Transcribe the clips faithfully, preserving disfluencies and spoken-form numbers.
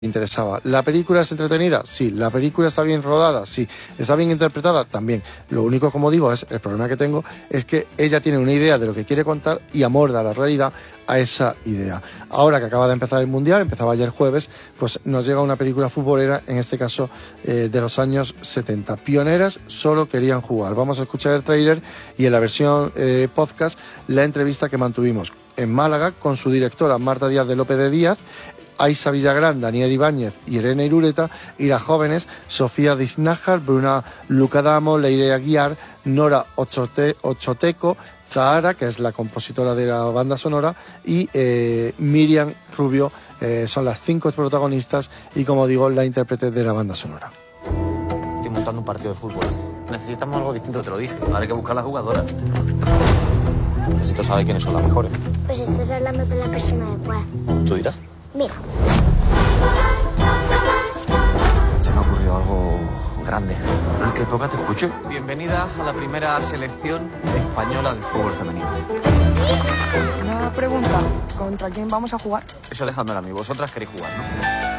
interesaba. ¿La película es entretenida? Sí. ¿La película está bien rodada? Sí. ¿Está bien interpretada? También. Lo único, como digo, es el problema que tengo es que ella tiene una idea de lo que quiere contar y amolda la realidad a esa idea. Ahora que acaba de empezar el Mundial, empezaba ayer jueves, pues nos llega una película futbolera, en este caso eh, de los años setenta. Pioneras solo querían jugar. Vamos a escuchar el tráiler y en la versión eh, podcast la entrevista que mantuvimos en Málaga con su directora Marta Díaz de López de Díaz, Aisa Villagrán, Daniel Ibáñez y Irene Irureta, y las jóvenes Sofía Diznájar, Bruna Lucadamo, Leire Aguiar, Nora Ochote, Ochoteco, Zahara, que es la compositora de la banda sonora, y eh, Miriam Rubio, eh, son las cinco protagonistas y, como digo, la intérprete de la banda sonora. Estoy montando un partido de fútbol. Necesitamos algo distinto, te lo dije. Ahora hay que buscar a las jugadoras. Necesito saber quiénes son las mejores. Pues estás hablando con la persona adecuada. ¿Tú dirás? Mira. Se me ha ocurrido algo grande. ¿En qué época te escucho? Bienvenida a la primera selección española de fútbol femenino. Una pregunta, ¿contra quién vamos a jugar? Eso dejadmelo a mí, vosotras queréis jugar, ¿no?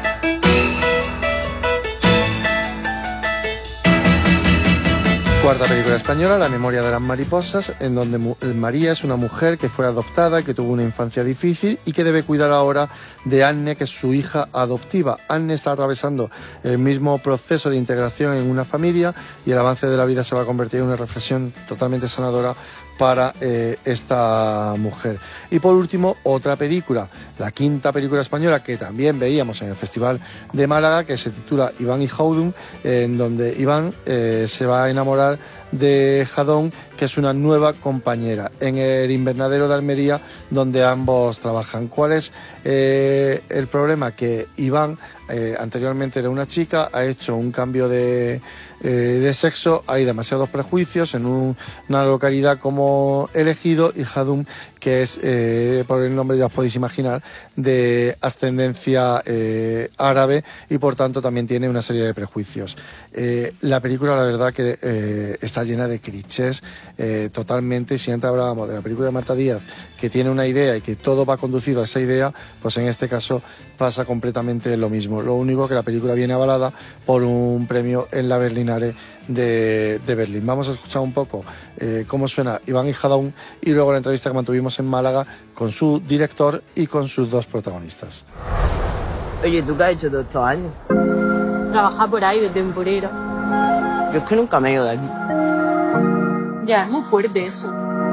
Cuarta película española, La memoria de las mariposas, en donde María es una mujer que fue adoptada, que tuvo una infancia difícil y que debe cuidar ahora de Anne, que es su hija adoptiva. Anne está atravesando el mismo proceso de integración en una familia y el avance de la vida se va a convertir en una reflexión totalmente sanadora para eh, esta mujer. Y por último, otra película, la quinta película española que también veíamos en el Festival de Málaga, que se titula Iván y Jadón, eh, en donde Iván eh, se va a enamorar de Jadón, que es una nueva compañera, en el invernadero de Almería, donde ambos trabajan. ¿Cuál es eh, el problema? Que Iván, eh, anteriormente era una chica, ha hecho un cambio de, eh, de sexo, hay demasiados prejuicios en un, una localidad como Elegido, y Jadón, que es, eh, por el nombre ya os podéis imaginar, de ascendencia eh, árabe, y por tanto también tiene una serie de prejuicios. Eh, la película, la verdad, que eh, está llena de clichés eh, totalmente. Si antes hablábamos de la película de Marta Díaz, que tiene una idea y que todo va conducido a esa idea, pues en este caso pasa completamente lo mismo. Lo único que la película viene avalada por un premio en la Berlinale de, de Berlín. Vamos a escuchar un poco eh, cómo suena Iván y Jadón y luego la entrevista que mantuvimos en Málaga con su director y con sus dos protagonistas. Oye, ¿tú qué has hecho todos estos años? Trabajar por ahí de temporera. Yo es que nunca me he ido de aquí. Ya, es muy fuerte eso.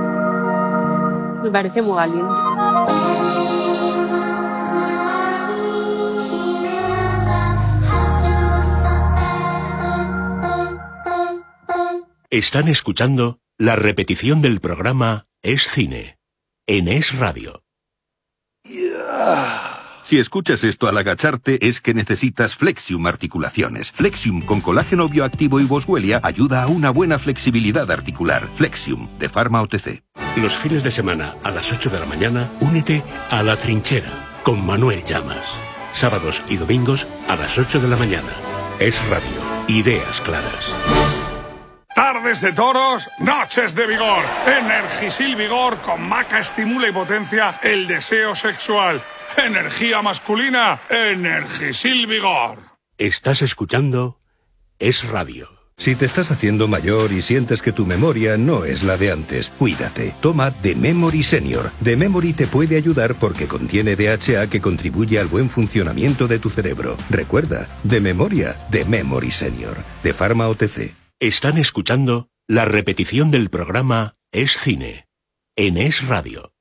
Me parece muy valiente. Están escuchando la repetición del programa Es Cine, en Es Radio. Si escuchas esto al agacharte es que necesitas Flexium Articulaciones. Flexium con colágeno bioactivo y boswellia ayuda a una buena flexibilidad articular. Flexium, de Pharma O T C. Los fines de semana a las ocho de la mañana, únete a La Trinchera con Manuel Llamas. Sábados y domingos a las ocho de la mañana. Es Radio. Ideas claras. Tardes de toros, noches de vigor. Energisil Vigor con maca estimula y potencia el deseo sexual. Energía masculina, Energisil Vigor. Estás escuchando Es Radio. Si te estás haciendo mayor y sientes que tu memoria no es la de antes, cuídate. Toma The Memory Senior. The Memory te puede ayudar porque contiene D H A que contribuye al buen funcionamiento de tu cerebro. Recuerda, de memoria, The Memory Senior. De Pharma O T C. Están escuchando la repetición del programa Es Cine, en Es Radio.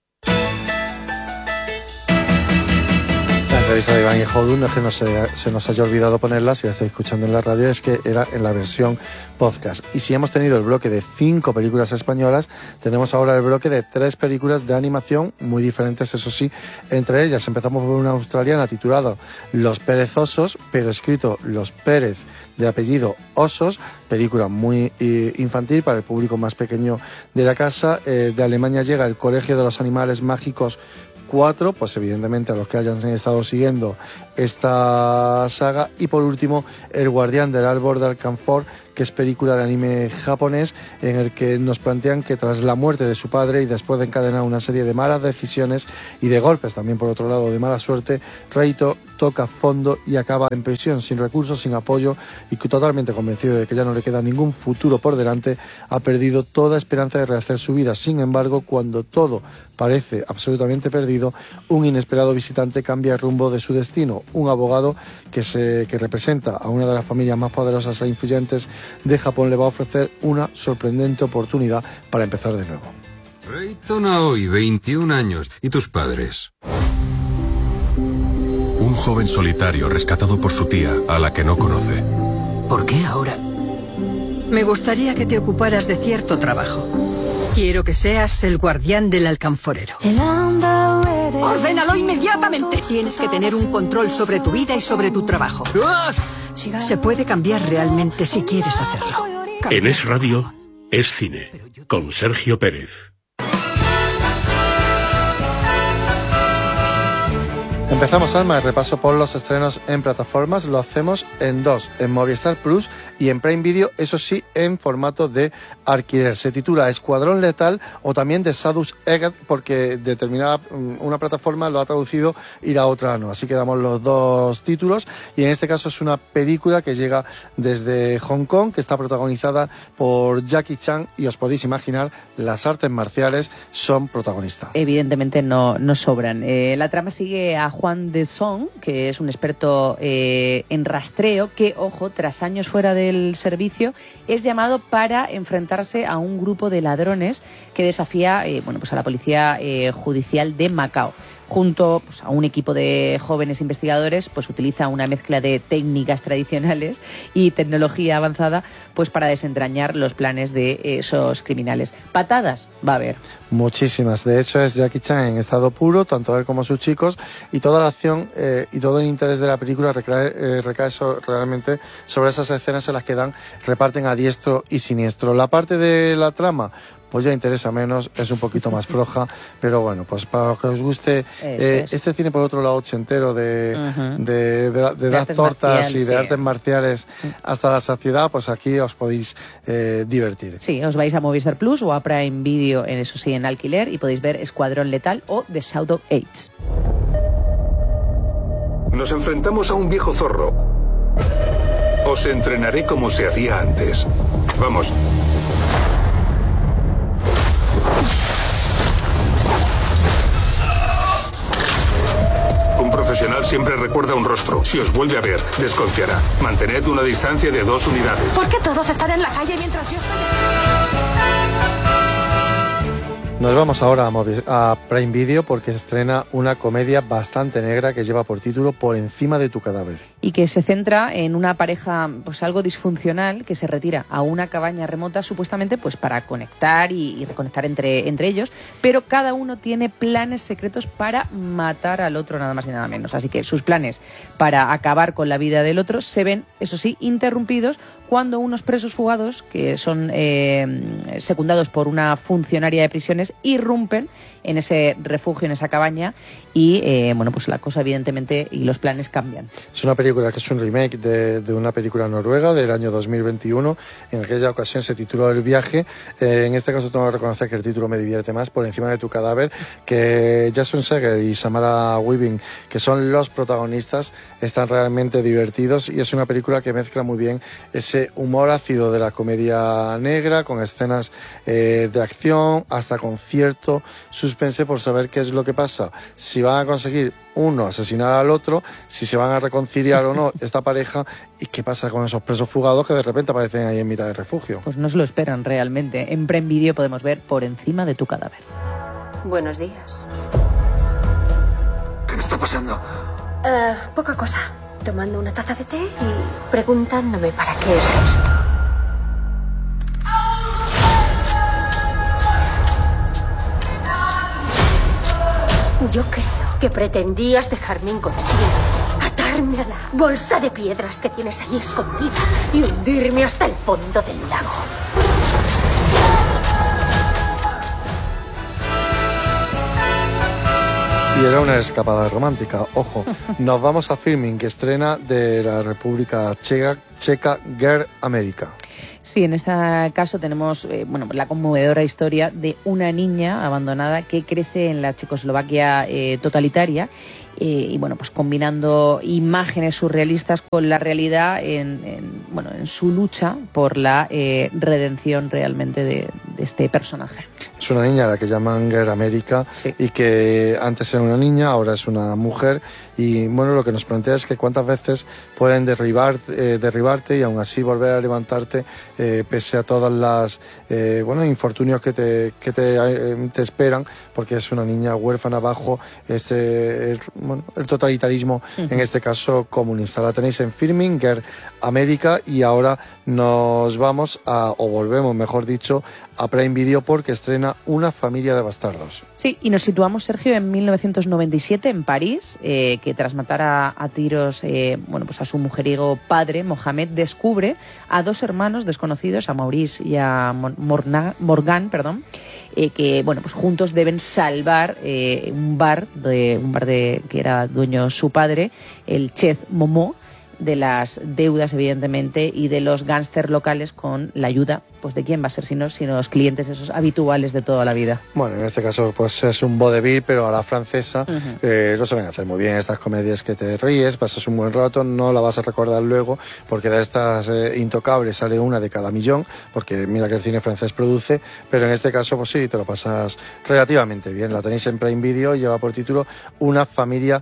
La entrevista de Iván y Jadón, no es que no se, se nos haya olvidado ponerla, si la estáis escuchando en la radio, es que era en la versión podcast. Y si hemos tenido el bloque de cinco películas españolas, tenemos ahora el bloque de tres películas de animación muy diferentes, eso sí, entre ellas. Empezamos por una australiana titulada Los Perezosos, pero escrito Los Pérez, de apellido Osos, película muy eh, infantil para el público más pequeño de la casa. Eh, de Alemania llega El Colegio de los Animales Mágicos cuatro, pues evidentemente a los que hayan estado siguiendo esta saga. Y por último, El Guardián del Árbol de Alcanfor, que es película de anime japonés, en el que nos plantean que tras la muerte de su padre y después de encadenar una serie de malas decisiones y de golpes también por otro lado de mala suerte, Reito toca fondo y acaba en prisión, sin recursos, sin apoyo y totalmente convencido de que ya no le queda ningún futuro por delante. Ha perdido toda esperanza de rehacer su vida. Sin embargo, cuando todo parece absolutamente perdido, un inesperado visitante cambia el rumbo de su destino. Un abogado que, se, que representa a una de las familias más poderosas e influyentes de Japón le va a ofrecer una sorprendente oportunidad para empezar de nuevo. Reito Naoi, veintiún años. ¿Y tus padres? Un joven solitario rescatado por su tía, a la que no conoce. ¿Por qué ahora? Me gustaría que te ocuparas de cierto trabajo. Quiero que seas el guardián del alcanforero. ¡Ordénalo inmediatamente! Tienes que tener un control sobre tu vida y sobre tu trabajo. ¡Ah! Se puede cambiar realmente si quieres hacerlo. En Es Radio, Es Cine, con Sergio Pérez. Empezamos, Alma, el repaso por los estrenos en plataformas. Lo hacemos en dos, en Movistar Plus y en Prime Video, eso sí, en formato de alquiler. Se titula Escuadrón Letal o también The Sadus Egg, porque determinada una plataforma lo ha traducido y la otra no. Así que damos los dos títulos y en este caso es una película que llega desde Hong Kong, que está protagonizada por Jackie Chan y os podéis imaginar, las artes marciales son protagonistas. Evidentemente no, no sobran. Eh, la trama sigue a Juan de Song, que es un experto eh, en rastreo, que, ojo, tras años fuera del servicio, es llamado para enfrentarse a un grupo de ladrones que desafía eh, bueno, pues a la policía eh, judicial de Macao. Junto pues, a un equipo de jóvenes investigadores, pues utiliza una mezcla de técnicas tradicionales y tecnología avanzada pues para desentrañar los planes de esos criminales. Patadas va a haber. Muchísimas. De hecho, es Jackie Chan en estado puro, tanto él como sus chicos, y toda la acción eh, y todo el interés de la película recae, eh, recae so, realmente sobre esas escenas en las que dan, reparten a diestro y siniestro. La parte de la trama, pues ya interesa menos, es un poquito más floja, pero bueno, pues para los que os guste eh, es. este cine, por otro lado, ochentero de, uh-huh. de, de, de, de dar tortas y de sí. artes marciales hasta la saciedad, pues aquí os podéis eh, divertir. Sí, os vais a Movistar Plus o a Prime Video, en eso sí, en alquiler, y podéis ver Escuadrón Letal o The Shadow Age. Nos enfrentamos a un viejo zorro. Os entrenaré como se hacía antes. Vamos. Un profesional siempre recuerda un rostro. Si os vuelve a ver, desconfiará. Mantened una distancia de dos unidades. ¿Por qué todos están en la calle mientras yo estoy...? Nos vamos ahora a, Movi- a Prime Video porque se estrena una comedia bastante negra que lleva por título Por encima de tu cadáver. Y que se centra en una pareja pues algo disfuncional que se retira a una cabaña remota supuestamente pues para conectar y, y reconectar entre, entre ellos, pero cada uno tiene planes secretos para matar al otro, nada más y nada menos. Así que sus planes para acabar con la vida del otro se ven, eso sí, interrumpidos cuando unos presos fugados, que son eh, secundados por una funcionaria de prisiones, irrumpen en ese refugio, en esa cabaña, y eh, bueno, pues la cosa evidentemente y los planes cambian. Es una película que es un remake de, de una película noruega del año dos mil veintiuno. En aquella ocasión se tituló El viaje. Eh, en este caso tengo que reconocer que el título me divierte más, Por encima de tu cadáver, que Jason Segel y Samara Weaving, que son los protagonistas, están realmente divertidos, y es una película que mezcla muy bien ese humor ácido de la comedia negra con escenas eh, de acción, hasta con cierto suspense por saber qué es lo que pasa, si van a conseguir uno asesinar al otro, si se van a reconciliar o no esta pareja, y qué pasa con esos presos fugados que de repente aparecen ahí en mitad del refugio. Pues no se lo esperan realmente. En Prime Video podemos ver Por encima de tu cadáver. Buenos días. ¿Qué está pasando? Uh, poca cosa. Tomando una taza de té y preguntándome para qué es esto. Yo creo que pretendías dejarme inconsciente, atarme a la bolsa de piedras que tienes ahí escondida y hundirme hasta el fondo del lago. Y era una escapada romántica, ojo. Nos vamos a Filming, que estrena de la República Checa, Checa Girl America. Sí, en este caso tenemos eh, bueno, la conmovedora historia de una niña abandonada que crece en la Checoslovaquia eh, totalitaria. Eh, y bueno, pues combinando imágenes surrealistas con la realidad en, en, bueno, en su lucha por la eh, redención realmente de, de este personaje. Es una niña a la que llaman Girl America, sí. Y que antes era una niña, ahora es una mujer. Y bueno, lo que nos plantea es que cuántas veces pueden derribar, eh, derribarte y aún así volver a levantarte eh, pese a todas las eh, bueno, infortunios que te, que te, eh, te esperan, porque es una niña huérfana bajo este, el, bueno, el totalitarismo, uh-huh. En este caso comunista. La tenéis en Filming, Girl America, y ahora nos vamos a, o volvemos mejor dicho, a Prime Video porque estrena Una familia de bastardos. Sí, y nos situamos, Sergio, en mil novecientos noventa y siete en París, eh, que tras matar a, a tiros eh, bueno, pues a su mujeriego padre, Mohamed, descubre a dos hermanos desconocidos, a Maurice y a Morna, Morgan, perdón, eh, que bueno, pues juntos deben salvar eh, un bar, de, un bar de, que era dueño su padre, el Chef Momo, de las deudas, evidentemente, y de los gángsters locales con la ayuda, pues de quién va a ser, sino, sino los clientes esos habituales de toda la vida. Bueno, en este caso pues es un vodevil, pero a la francesa. Uh-huh. eh, lo saben hacer muy bien, estas comedias que te ríes, pasas un buen rato, no la vas a recordar luego, porque de estas eh, intocables sale una de cada millón, porque mira que el cine francés produce, pero en este caso pues sí, te lo pasas relativamente bien. La tenéis en Prime Video y lleva por título Una familia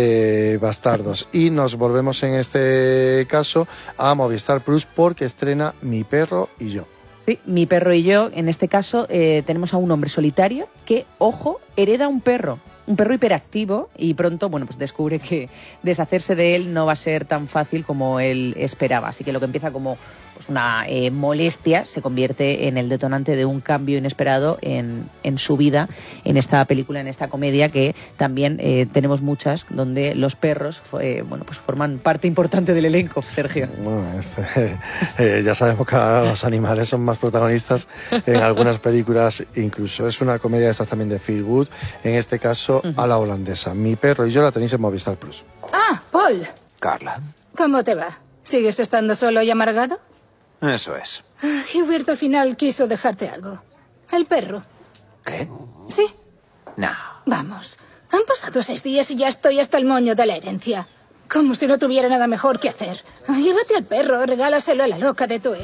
de bastardos. Y nos volvemos en este caso a Movistar Plus porque estrena Mi perro y yo. Sí, Mi perro y yo, en este caso eh, tenemos a un hombre solitario que, ojo, hereda un perro, un perro hiperactivo, y pronto, bueno, pues descubre que deshacerse de él no va a ser tan fácil como él esperaba. Así que lo que empieza como pues una eh, molestia se convierte en el detonante de un cambio inesperado en, en su vida, en esta película, en esta comedia, que también eh, tenemos muchas, donde los perros eh, bueno, pues forman parte importante del elenco, Sergio. Bueno, este, eh, ya sabemos que ahora los animales son más protagonistas en algunas películas, incluso. Es una comedia esta también de Feel Good, en este caso uh-huh. a la holandesa. Mi perro y yo la tenéis en Movistar Plus. Ah, Paul. Carla. ¿Cómo te va? ¿Sigues estando solo y amargado? Eso es. Ah, Hubert al final quiso dejarte algo. El perro. ¿Qué? Sí. No. Vamos. Han pasado seis días y ya estoy hasta el moño de la herencia. Como si no tuviera nada mejor que hacer. Llévate al perro, regálaselo a la loca de tu ex.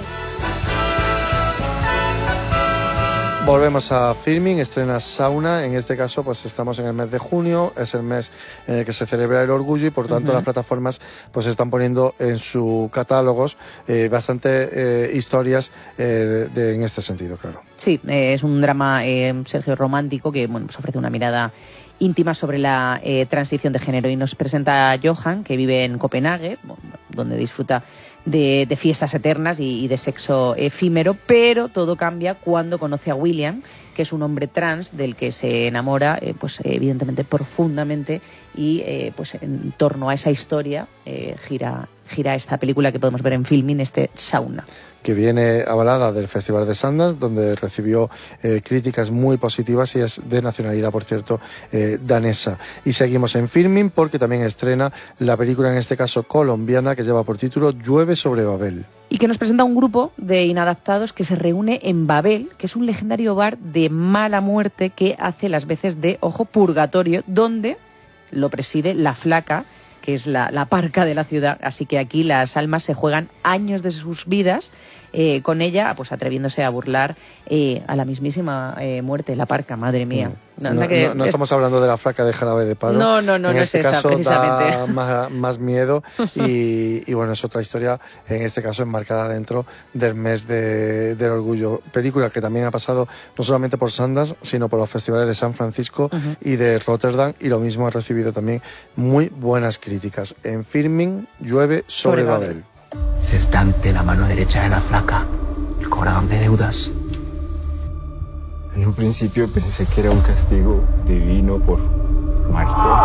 Volvemos a Filming, estrena Sauna. En este caso pues estamos en el mes de junio, es el mes en el que se celebra el orgullo y por tanto uh-huh. las plataformas pues están poniendo en sus catálogos eh, bastante eh, historias eh, de, de, en este sentido, claro. Sí, eh, es un drama, eh, Sergio, romántico que bueno, pues ofrece una mirada íntima sobre la eh, transición de género, y nos presenta a Johan, que vive en Copenhague, donde disfruta de, de fiestas eternas y, y de sexo efímero, pero todo cambia cuando conoce a William, que es un hombre trans del que se enamora, eh, pues evidentemente profundamente, y eh, pues en torno a esa historia eh, gira, gira esta película que podemos ver en Filming, este Sauna, que viene avalada del Festival de Sundance, donde recibió eh, críticas muy positivas y es de nacionalidad, por cierto, eh, danesa. Y seguimos en Filming porque también estrena la película, en este caso colombiana, que lleva por título Llueve sobre Babel. Y que nos presenta un grupo de inadaptados que se reúne en Babel, que es un legendario bar de mala muerte que hace las veces de, ojo, purgatorio, donde lo preside la Flaca, que es la, la parca de la ciudad. Así que aquí las almas se juegan años de sus vidas eh, con ella, pues atreviéndose a burlar eh, a la mismísima eh, muerte, la parca, madre mía. No, no, no, no es... estamos hablando de la Flaca de Jarabe de Palo. No, no, no, en no este es esa, caso precisamente. Da más, más miedo y, y bueno, es otra historia, en este caso enmarcada dentro del mes de, del orgullo. Película que también ha pasado no solamente por Sundance, sino por los festivales de San Francisco uh-huh. y de Rotterdam, y lo mismo ha recibido también muy buenas críticas. En Filming, Llueve sobre, sobre Babel. Babel. Se está ante la mano derecha de la Flaca, el cobrador de deudas. En un principio pensé que era un castigo divino por maricón.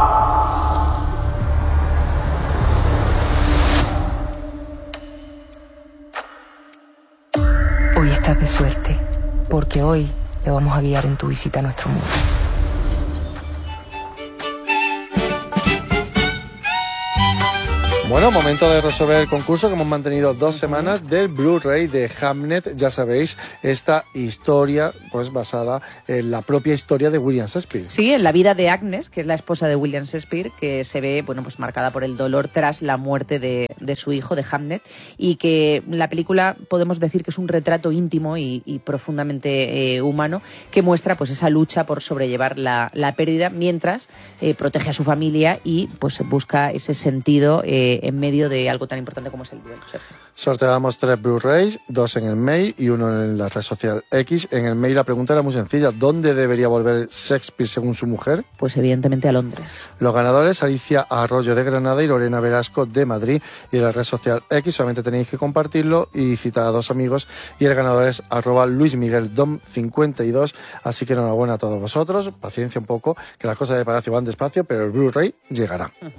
Hoy estás de suerte, porque hoy te vamos a guiar en tu visita a nuestro mundo. Bueno, momento de resolver el concurso que hemos mantenido dos semanas del Blu-ray de Hamnet. Ya sabéis, esta historia pues basada en la propia historia de William Shakespeare. Sí, en la vida de Agnes, que es la esposa de William Shakespeare, que se ve bueno pues marcada por el dolor tras la muerte de, de su hijo, de Hamnet, y que la película podemos decir que es un retrato íntimo y, y profundamente eh, humano que muestra pues esa lucha por sobrellevar la, la pérdida mientras eh, protege a su familia y pues busca ese sentido eh, en medio de algo tan importante como es el duelo. Sorteamos tres Blu-rays, dos en el mail y uno en la red social X. En el mail la pregunta era muy sencilla: ¿dónde debería volver Shakespeare según su mujer? Pues evidentemente a Londres. Los ganadores: Alicia Arroyo de Granada y Lorena Velasco de Madrid. Y en la red social X solamente tenéis que compartirlo y citar a dos amigos, y el ganador es arroba Luis Miguel Dom cincuenta y dos. Así que enhorabuena a todos vosotros, paciencia un poco, que las cosas de Palacio van despacio, pero el Blu-ray llegará. Uh-huh.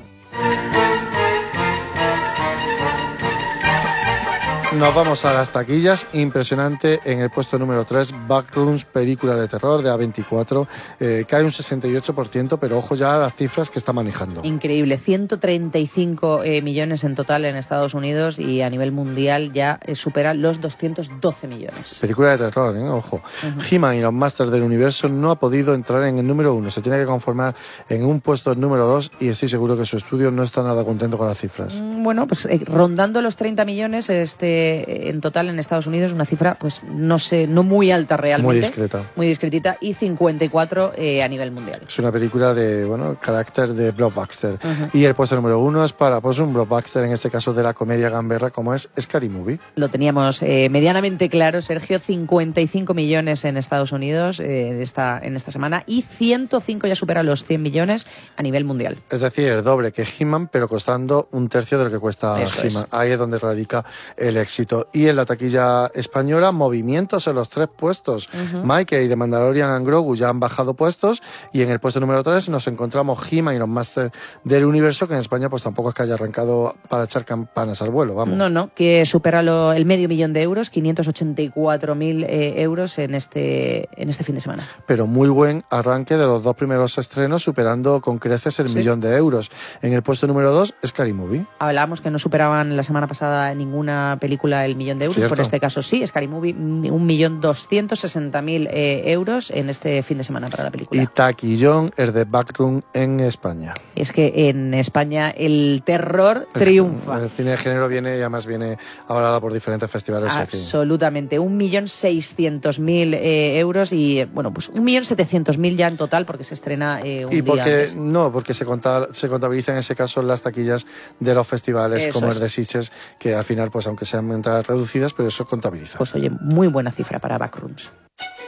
Nos vamos a las taquillas. Impresionante. En el puesto número tres, Backrooms, película de terror de A veinticuatro. Eh, cae un sesenta y ocho por ciento, pero ojo ya a las cifras que está manejando. Increíble. ciento treinta y cinco eh, millones en total en Estados Unidos, y a nivel mundial ya eh, supera los doscientos doce millones. Película de terror, ¿eh? Ojo. Uh-huh. He-Man y los Masters del Universo no ha podido entrar en el número uno. Se tiene que conformar en un puesto número dos, y estoy seguro que su estudio no está nada contento con las cifras. Mm, bueno, pues eh, rondando los treinta millones este en total en Estados Unidos, una cifra pues no sé, no muy alta realmente. Muy discreta. Muy discretita, y cincuenta y cuatro eh, a nivel mundial. Es una película de, bueno, carácter de blockbuster. Uh-huh. Y el puesto número uno es para pues un blockbuster, en este caso de la comedia gamberra, como es Scary Movie. Lo teníamos eh, medianamente claro, Sergio. cincuenta y cinco millones en Estados Unidos eh, esta, en esta semana, y ciento cinco ya supera los cien millones a nivel mundial. Es decir, el doble que He-Man, pero costando un tercio de lo que cuesta He-Man. Es. Ahí es donde radica el éxito. Y en la taquilla española, movimientos en los tres puestos. Uh-huh. Mikey de Mandalorian and Grogu ya han bajado puestos, y en el puesto número tres nos encontramos He-Man y los Masters del Universo, que en España pues tampoco es que haya arrancado para echar campanas al vuelo, vamos. No, no, que supera lo, el medio millón de euros, quinientos ochenta y cuatro mil eh, euros en este, en este fin de semana. Pero muy buen arranque de los dos primeros estrenos, superando con creces el sí. millón de euros. En el puesto número dos, Scary Movie. Hablábamos que no superaban la semana pasada ninguna película el millón de euros. ¿Cierto? Por este caso sí, Scary Movie, un millón doscientos sesenta mil euros en este fin de semana para la película. Y taquillón es de Backroom en España. Es que en España el terror triunfa. El, el cine de género viene, y además viene avalado por diferentes festivales. Absolutamente, un millón seiscientos mil euros, y bueno, pues un millón setecientos mil ya en total, porque se estrena eh, un y porque, día antes. No, porque se, conta, se contabiliza en ese caso las taquillas de los festivales, eso como es. el de Sitges, que al final, pues aunque sean entradas reducidas, pero eso contabiliza. Pues oye, muy buena cifra para Backrooms.